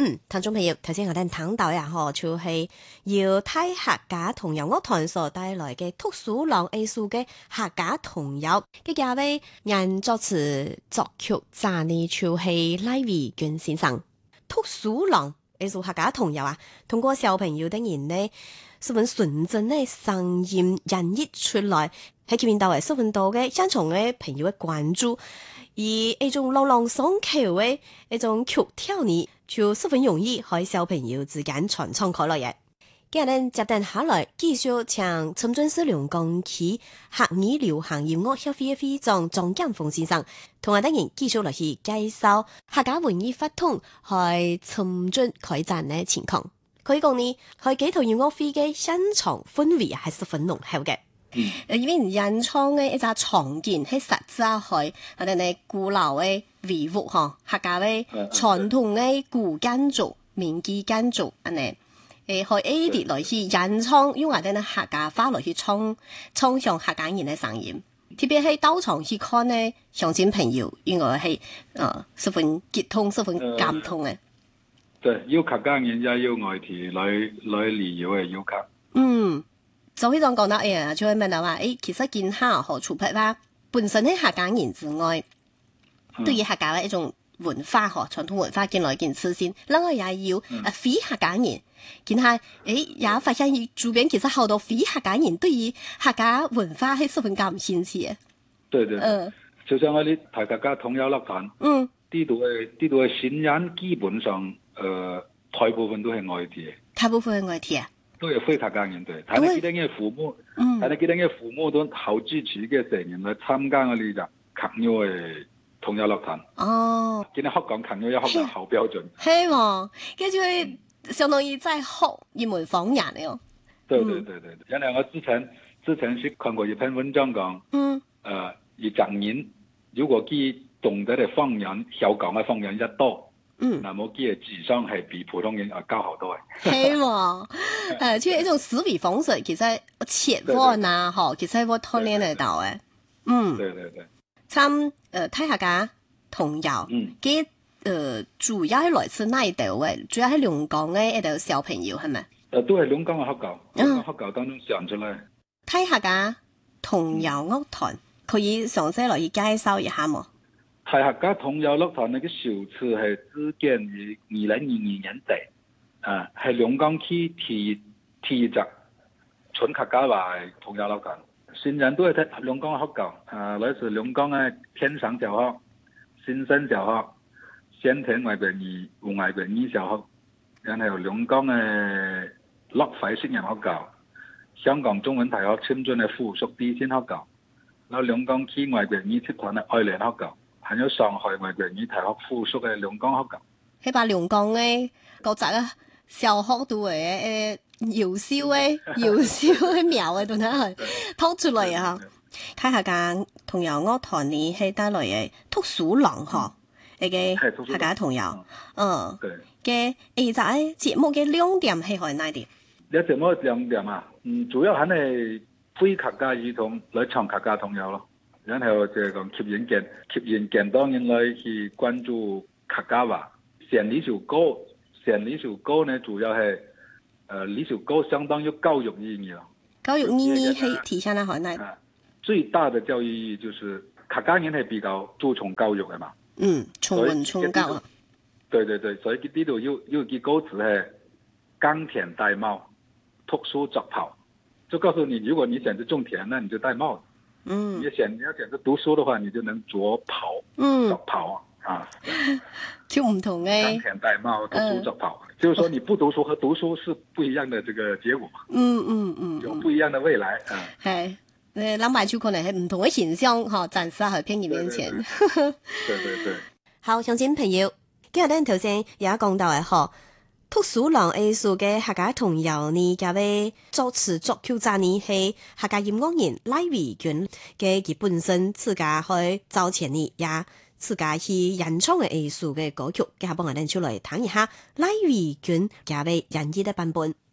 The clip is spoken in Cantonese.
聽眾朋友，頭先我哋聽到呀，就係由太客家童謠樂團所帶來嘅讀書郎藝術嘅客家童謠，嘅幾位人作詞作曲撰呢，就係賴維權先生。讀書郎藝術客家童謠啊，通過小朋友的人呢，十分純真嘅聲音演繹出來，喺佢邊度係十分多嘅現場嘅朋友嘅關注。而一種朗朗上口嘅一種曲調呢，就十分容易喺小朋友之間傳唱開來嘅。今日接定下來，繼續請深圳市龍崗區客語流行音樂協會會長張建峰先生，同我等人繼續來去介紹客家文藝發通喺深圳開展嘅情況。可以講呢，喺幾套音樂會嘅現場氛圍係十分濃厚嘅。因為演唱嘅一隻場景係實質係我哋嘅古老嘅維護嗬，客家嘅傳統嘅古建築、民居建築安尼，可以啲來去演唱，用我哋嘅客家話來去唱向客家人嘅聲音。特別係到場去看呢，鄉親朋友應該係十分激動、十分感動嘅。 對，有客家人也有外地來旅遊嘅遊客。 就呢種講到就會問到話，其實見下何處拍啦？本身喺客家人之外，對於客家嘅一種文化傳統文化見來見去先，另外也要非客家人見下，也發現周邊其實好多非客家人對於客家文化係十分感興趣嘅。 對，就像我哋太客家童謠樂團，呢度嘅新人基本上大部分都係外地嘅。 大部分係外地啊？ 都係非客家人對，睇你幾多嘅父母，都好支持嘅成員來參加我哋就客語嘅童謠樂團。哦，見你學講客語，學得好標準。 係喎，跟住佢相當於在學一門方言嚟哦。 對，因為我之前是看過一篇文章講，一整年如果佢懂得嘅方言，曉講嘅方言一多。那麼佢嘅智商係比普通人高好多嘅。 係喎，即係一種思維方式，其實切換啊，其實我鍛鍊得到嘅。 對。 參睇下㗎童謠，佢主要係來自哪一度嘅？主要係龍崗嘅一度小朋友係咪？ 都係龍崗嘅學校，學校當中上出嚟。 睇下㗎童謠樂團，可以詳細來介紹一下冇？ 太客家童謠樂團呢個首次係自建於2022年底，係龍崗區第一隻純客家話童謠樂團。新人都係睇龍崗嘅學校，來自龍崗嘅天上小學、新生小學、先田外邊二胡外邊二小學，然後龍崗嘅樂輝實驗學校、香港中文大學深圳嘅附屬地先學校，然後龍崗區外邊二集團嘅愛聯學校。還有上海外邊語大學附屬嘅龍崗學校， 喺把龍崗嘅嗰隻啊小學度嘅窯燒嘅苗嘅度咧係拋出嚟啊！睇下間童謠樂團呢係帶來嘅讀書郎你嘅客家童謠，嘅而家節目嘅亮點係喺哪啲？ 呢節目亮點啊，主要係非客家兒童來唱客家童謠咯。然後就係講吸引更多人來去關注客家話。選呢首歌呢，主要係呢首歌相當於教育意義咯。 教育意義係體現喺海內。 最大的教育意義就是客家人係比較注重教育嘅嘛。 從文從教。 對，所以呢度有句歌詞係耕田戴帽，讀書作袍，就告訴你，如果你選擇種田，那你就戴帽子。你要選擇讀書的話，你就能着袍，作袍啊， 就唔同嘅。 耕田戴帽，讀書作袍，就是說你不讀書和讀書是不一樣的這個結果。有不一樣的未來啊。 係，諗埋就可能係唔同嘅現象，展示喺片人面前。 對。 好，鄉親朋友，今日咧頭先有講到嘅讀書郎藝術嘅客家童謠呢，各位作詞作曲者呢係客家音樂人賴維權嘅，佢本身自家去造前呢，也自家去演唱嘅藝術嘅歌曲，佢幫我哋出來聽一下賴維權各位演繹嘅版本。